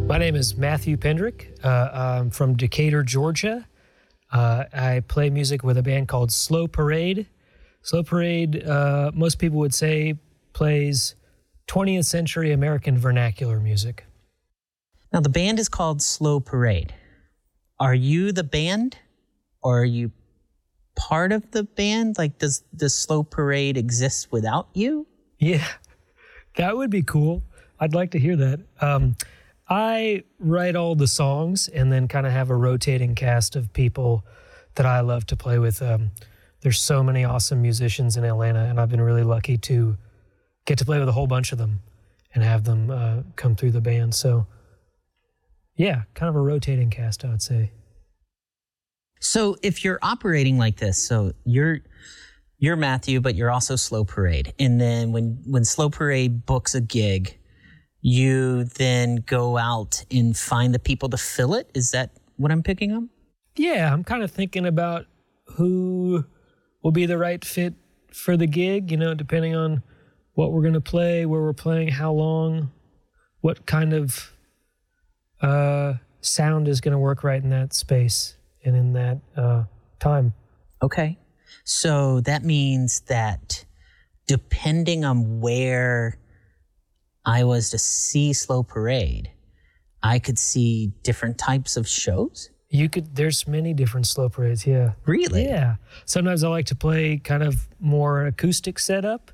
My name is Matthew Pendrick. I'm from Decatur, Georgia. I play music with a band called Slow Parade. Slow Parade, most people would say, plays 20th century American vernacular music. Now, the band is called Slow Parade. Are you the band, or are you part of the band? Like, does the Slow Parade exist without you? Yeah, that would be cool. I'd like to hear that. I write all the songs and then kind of have a rotating cast of people that I love to play with. There's so many awesome musicians in Atlanta, and I've been really lucky to get to play with a whole bunch of them and have them come through the band. So, yeah, kind of a rotating cast, I would say. So if you're operating like this, so you're Matthew, but you're also Slow Parade. And then when Slow Parade books a gig, you then go out and find the people to fill it? Is that what I'm picking up? Yeah, I'm kind of thinking about who will be the right fit for the gig, you know, depending on what we're going to play, where we're playing, how long, what kind of sound is going to work right in that space and in that time. Okay. So that means that depending on where I was to see Slow Parade, I could see different types of shows? There's many different Slow Parades, yeah. Really? Yeah. Sometimes I like to play kind of more acoustic setup.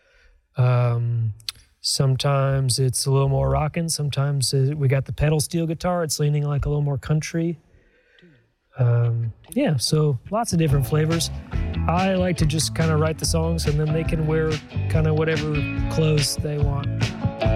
Sometimes it's a little more rockin'. Sometimes we got the pedal steel guitar. It's leaning like a little more country. Yeah, so lots of different flavors. I like to just kind of write the songs and then they can wear kind of whatever clothes they want.